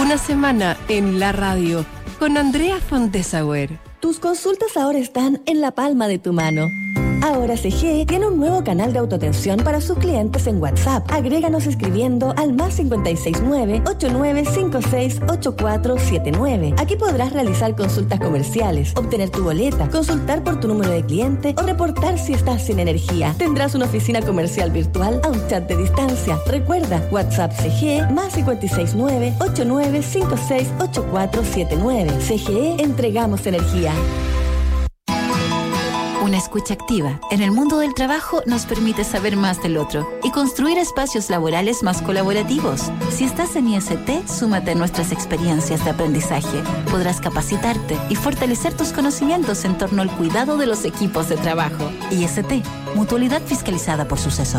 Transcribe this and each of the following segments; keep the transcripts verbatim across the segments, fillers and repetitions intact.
Una semana en la radio con Andrea Fontesauer. Tus consultas ahora están en la palma de tu mano. Ahora C G tiene un nuevo canal de autoatención para sus clientes en WhatsApp. Agréganos escribiendo al más cinco seis nueve, ocho nueve cinco seis, ocho cuatro siete nueve. Aquí podrás realizar consultas comerciales, obtener tu boleta, consultar por tu número de cliente o reportar si estás sin energía. Tendrás una oficina comercial virtual a un chat de distancia. Recuerda, WhatsApp C G más cinco seis nueve, ocho nueve cinco seis, ocho cuatro siete nueve. C G E, entregamos energía. Una escucha activa en el mundo del trabajo nos permite saber más del otro y construir espacios laborales más colaborativos. Si estás en I S T, súmate a nuestras experiencias de aprendizaje. Podrás capacitarte y fortalecer tus conocimientos en torno al cuidado de los equipos de trabajo. I S T, Mutualidad Fiscalizada por Suceso.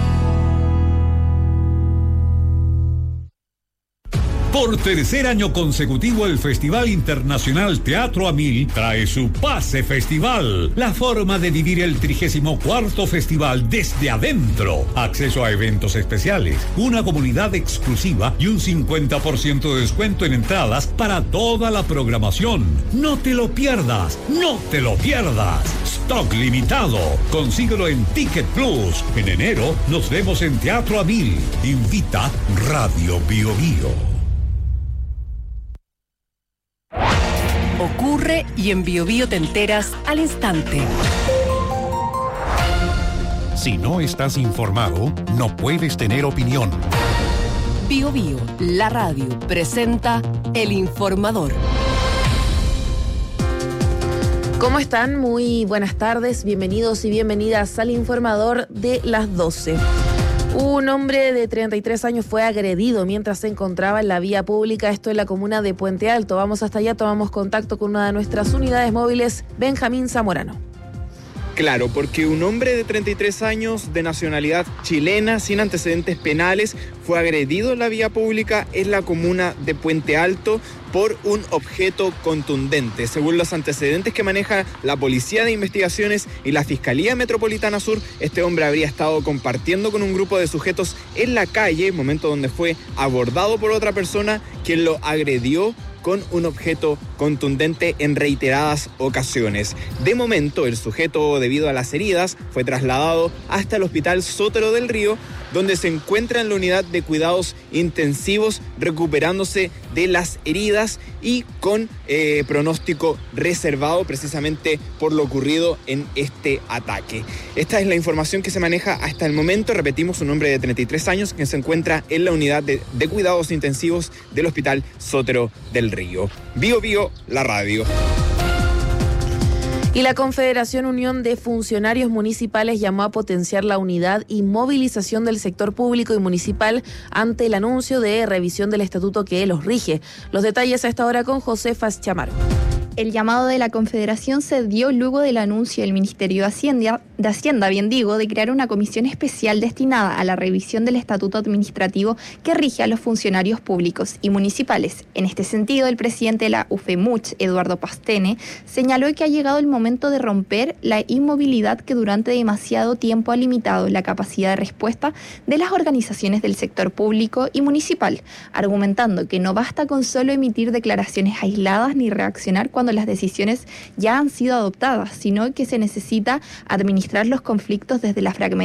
Por tercer año consecutivo, el Festival Internacional Teatro a Mil trae su Pase Festival, la forma de vivir el trigésimo cuarto festival desde adentro. Acceso a eventos especiales, una comunidad exclusiva y un cincuenta por ciento de descuento en entradas para toda la programación. No te lo pierdas, no te lo pierdas. Stock limitado. Consíguelo en Ticket Plus. En enero nos vemos en Teatro a Mil. Invita Radio Bio Bio. Ocurre y en Bio Bio te enteras al instante. Si no estás informado, no puedes tener opinión. Bio Bio, la radio, presenta El Informador. ¿Cómo están? Muy buenas tardes, bienvenidos y bienvenidas al Informador de las doce. Un hombre de treinta y tres años fue agredido mientras se encontraba en la vía pública, esto en la comuna de Puente Alto. Vamos hasta allá, tomamos contacto con una de nuestras unidades móviles, Benjamín Zamorano. Claro, porque un hombre de treinta y tres años de nacionalidad chilena sin antecedentes penales fue agredido en la vía pública en la comuna de Puente Alto por un objeto contundente. Según los antecedentes que maneja la Policía de Investigaciones y la Fiscalía Metropolitana Sur, este hombre habría estado compartiendo con un grupo de sujetos en la calle, momento donde fue abordado por otra persona quien lo agredió con un objeto contundente en reiteradas ocasiones. De momento, el sujeto, debido a las heridas, fue trasladado hasta el Hospital Sotero del Río, donde se encuentra en la unidad de cuidados intensivos, recuperándose de las heridas y con eh, pronóstico reservado precisamente por lo ocurrido en este ataque. Esta es la información que se maneja hasta el momento. Repetimos, un hombre de treinta y tres años que se encuentra en la unidad de, de cuidados intensivos del Hospital Sotero del Río. Bio Bio, la radio. Y la Confederación Unión de Funcionarios Municipales llamó a potenciar la unidad y movilización del sector público y municipal ante el anuncio de revisión del estatuto que los rige. Los detalles a esta hora con Josefa Chamaro. El llamado de la Confederación se dio luego del anuncio del Ministerio de Hacienda, de Hacienda, bien digo, de crear una comisión especial destinada a la revisión del estatuto administrativo que rige a los funcionarios públicos y municipales. En este sentido, el presidente de la U F E M U C H, Eduardo Pastene, señaló que ha llegado el momento de romper la inmovilidad que durante demasiado tiempo ha limitado la capacidad de respuesta de las organizaciones del sector público y municipal, argumentando que no basta con solo emitir declaraciones aisladas ni reaccionar cuando las decisiones ya han sido adoptadas, sino que se necesita administrar los conflictos desde la fragmentación